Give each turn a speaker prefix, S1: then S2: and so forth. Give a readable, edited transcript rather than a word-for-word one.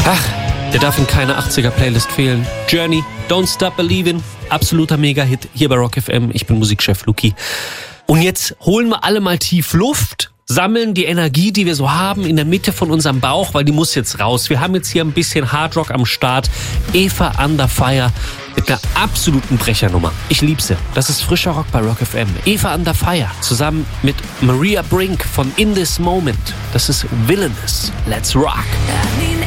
S1: Ach, der darf in keiner 80er-Playlist fehlen. Journey, Don't Stop Believin', absoluter Mega-Hit hier bei Rock FM. Ich bin Musikchef Luki. Und jetzt holen wir alle mal tief Luft, sammeln die Energie, die wir so haben, in der Mitte von unserem Bauch, weil die muss jetzt raus. Wir haben jetzt hier ein bisschen Hardrock am Start. Eva Under Fire mit einer absoluten Brechernummer. Ich liebe sie. Das ist frischer Rock bei Rock FM. Eva Under Fire zusammen mit Maria Brink von In This Moment. Das ist Villainous. Let's rock.